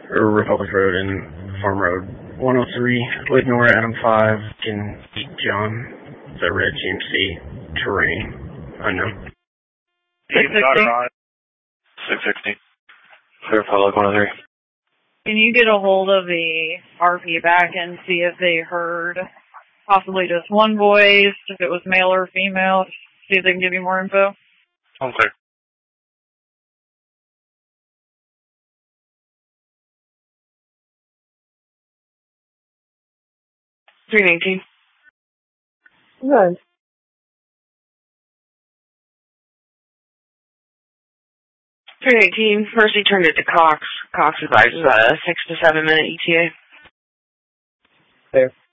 or Republic Road and Farm Road 103, Lake Nora, Adam 5, can beat John, the red GMC terrain, unknown. 660. 660. Clear Republic 103. Can you get a hold of the RP back and see if they heard possibly just one voice, if it was male or female, see if they can give you more info? Okay. $319. Good. $319. Mercy turned it to Cox. Cox advises a 6 to 7 minute ETA. Fair.